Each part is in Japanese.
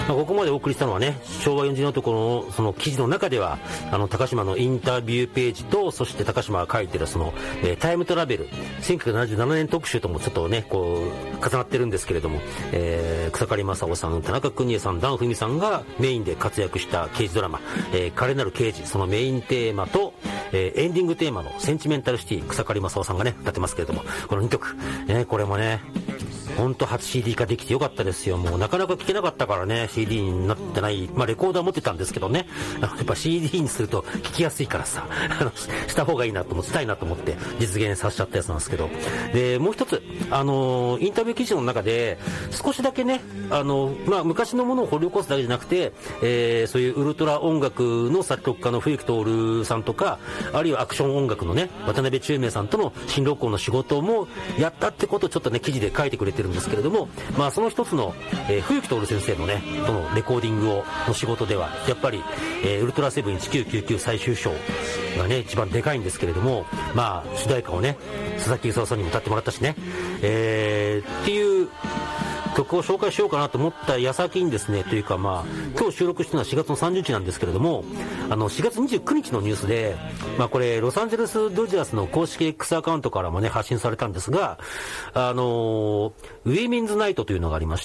ここまでお送りしたのはね、昭和40年のところのその記事の中では、高島のインタビューページと、そして高島が書いてるその、タイムトラベル、1977年特集ともちょっとね、こう、重なってるんですけれども、草刈正雄さん、田中邦衛さん、檀文さんがメインで活躍した刑事ドラマ、華麗なる刑事、そのメインテーマと、エンディングテーマのセンチメンタルシティ、草刈正雄さんがね、歌ってますけれども、この2曲、これもね、ほんと初 CD 化できてよかったですよ。もうなかなか聴けなかったからね、CD になってない、レコーダー持ってたんですけどね、やっぱ CD にすると聴きやすいからさ、した方がいいなと思って、したいなと思って実現させちゃったやつなんですけど。で、もう一つ、インタビュー記事の中で、少しだけね、昔のものを掘り起こすだけじゃなくて、そういうウルトラ音楽の作曲家の冬木徹さんとか、あるいはアクション音楽のね、渡辺忠明さんとの新録音の仕事もやったってことをちょっとね、記事で書いてくれてるんですけれども、その一つの、冬木徹先生のね、とのレコーディングの仕事では、やっぱり、ウルトラセブン1999最終章がね、一番でかいんですけれども、主題歌をね、佐々木功さんにも歌ってもらったしね、っていう曲を紹介しようかなと思った矢先にですね、というか今日収録してるのは4月の30日なんですけれども、4月29日のニュースで、これロサンゼルスドジャースの公式 X アカウントからもね、発信されたんですが、ウィーメンズナイトというのがありまして、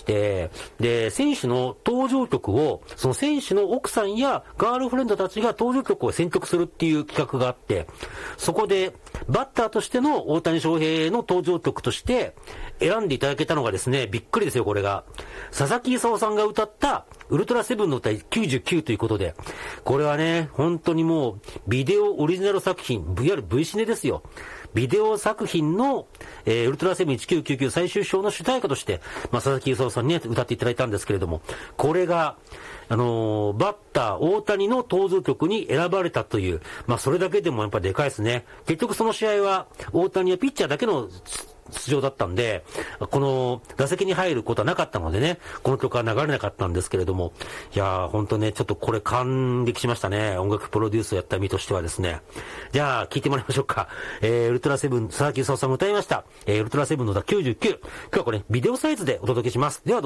で、選手の登場曲を、その選手の奥さんやガールフレンドたちが登場曲を選曲するっていう企画があって、そこでバッターとしての大谷翔平の登場曲として選んでいただけたのがですね、びっくりですよ、これが。佐々木功さんが歌ったウルトラセブンの歌99ということで、これはね、本当にもうビデオオリジナル作品、いわゆる V シネですよ。ビデオ作品の、ウルトラセブン1999最終章の主題歌として、佐々木功さんに、ね、歌っていただいたんですけれども、これが、バッター大谷の登場曲に選ばれたという、それだけでもやっぱでかいですね。結局その試合は大谷はピッチャーだけの出場だったんで、この打席に入ることはなかったのでね、この曲は流れなかったんですけれども、いやー本当ね、ちょっとこれ感激しましたね。音楽プロデュースをやった身としてはですね。じゃあ聴いてもらいましょうか。ウルトラセブン、佐々木功さんが歌いました、ウルトラセブンの歌99。今日はこれビデオサイズでお届けします。では